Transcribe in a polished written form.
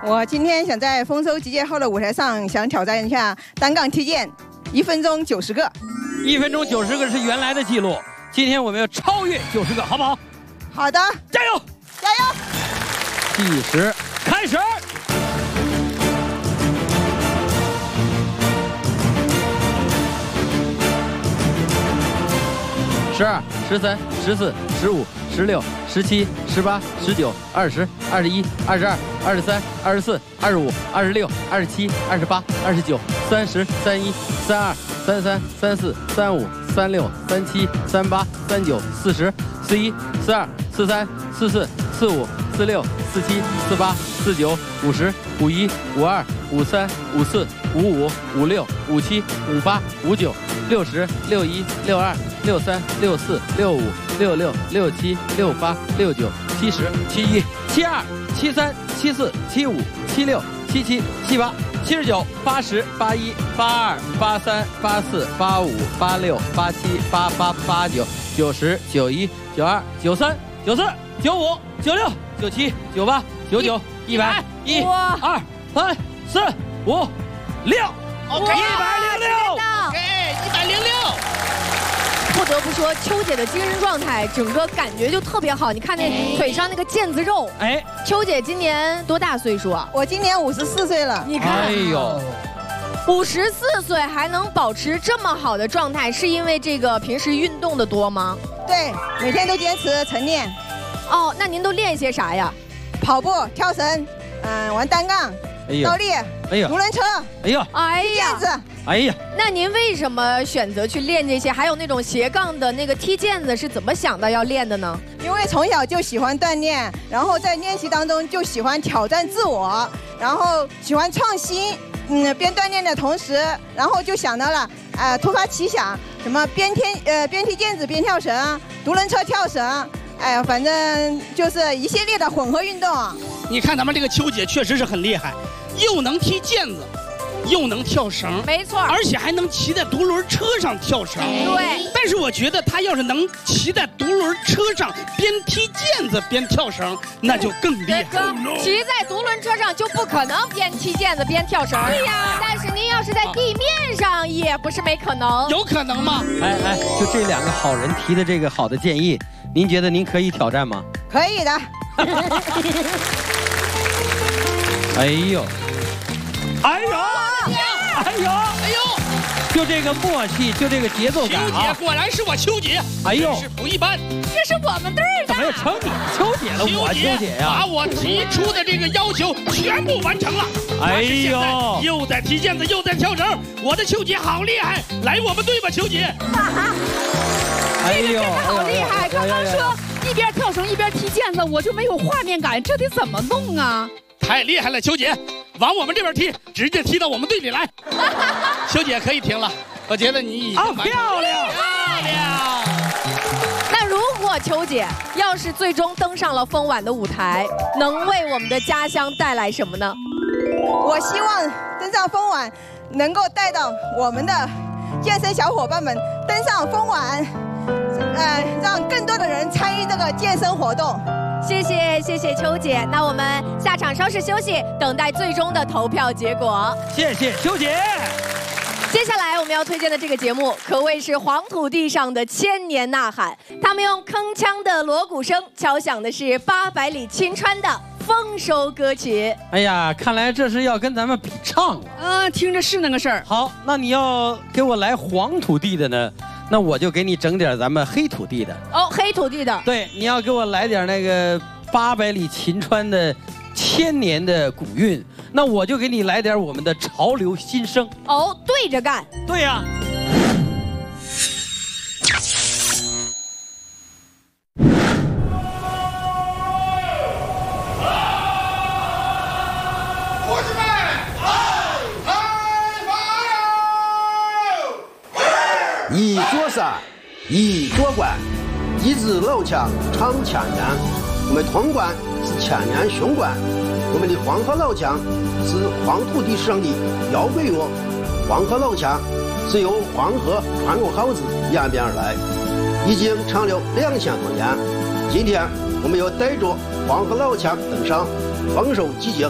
我今天想在丰收集结号的舞台上，想挑战一下单杠踢毽，1分钟90个。 1分钟90个是原来的记录，今天我们要超越90个，好不好？ 好的， 加油！ 加油！ 计时开始。12、13、14、15、16、17、18、19、20、21、22、23、24、25、26、27、28、29、30、31、32、33、34、35、36、37、38、39、40、41、42、43、44、45、46、47、48、49、50、51、52、53、54、55、56、57、58、59、60、61、62、63、64、65、66、67、68、69、70、71、72、73、74、75、76、77、78、79、80、81、82、83、84、85、86、87、88、89、90、91、92、93、94、95、96、97、98、99、100、1、2、3、4、5、6。 OK， 106。 OK， 106。 不得不说，秋姐的精神状态，整个感觉就特别好。你看那腿上那个腱子肉。哎，秋姐今年多大岁数啊？ 我今年54岁了。 你看， 哎呦 ，54岁还能保持这么好的状态，是因为这个平时运动的多吗？ 对，每天都坚持晨练。 哦，那您都练些啥呀？ 跑步、跳绳，玩单杠、倒立、独轮车。 哎呀， 毽子。 哎呀， 那您为什么选择去练这些？还有那种斜杠的那个踢毽子，是怎么想到要练的呢？ 因为从小就喜欢锻炼，然后在练习当中就喜欢挑战自我，然后喜欢创新。边锻炼的同时，然后就想到了，突发奇想，什么边踢毽子边跳绳，独轮车跳绳，哎呀，反正就是一系列的混合运动。 你看咱们这个秋姐确实是很厉害，又能踢毽子。又能跳绳， 没错， 而且还能骑在独轮车上跳绳。 对， 但是我觉得他要是能骑在独轮车上边踢毽子边跳绳，那就更厉害。 骑在独轮车上就不可能边踢毽子边跳绳。对呀，但是您要是在地面上，也不是没可能。 有可能吗？ 哎，就这2个好人提的这个好的建议，您觉得您可以挑战吗？ 可以的。 哎呦，哎呦！哎呦，就这个默契，就这个节奏感啊！ 秋姐果然是我秋姐， 哎呦， 是不一般。 这是我们队的， 怎么也成你秋姐了？我秋姐呀， 把我提出的这个要求全部完成了。 哎呦， 又在踢毽子，又在跳绳，我的秋姐好厉害！来我们队吧，秋姐。 哎呦， 这个真的好厉害！刚刚说一边跳绳一边踢毽子，我就没有画面感，这得怎么弄啊？ 太厉害了，秋姐，往我们这边踢，直接踢到我们队里来。秋姐可以停了，我觉得你已经漂亮。 那如果秋姐要是最终登上了丰晚的舞台，能为我们的家乡带来什么呢？ 我希望登上丰晚，能够带到我们的健身小伙伴们登上丰晚，让更多的人参与这个健身活动。 谢谢秋姐，那我们下场稍事休息，等待最终的投票结果。 谢谢秋姐。 接下来我们要推荐的这个节目，可谓是黄土地上的千年呐喊。他们用铿锵的锣鼓声敲响的是800里秦川的丰收歌曲。 哎呀，看来这是要跟咱们比唱了。 听着是那个事儿。 好，那你要给我来黄土地的呢？那我就给你整点咱们黑土地的。 哦，黑土地的。 对，你要给我来点那个800里秦川的千年的古韵，那我就给你来点我们的潮流新声。 哦，对着干。 对呀。 一座山，一座关，一支老枪唱千年。我们潼关是千年雄关，我们的黄河老腔是黄土地上的摇滚乐。黄河老腔是由黄河穿过号子演变而来，已经唱了2000多年。今天我们要带着黄河老腔登上丰收集结号。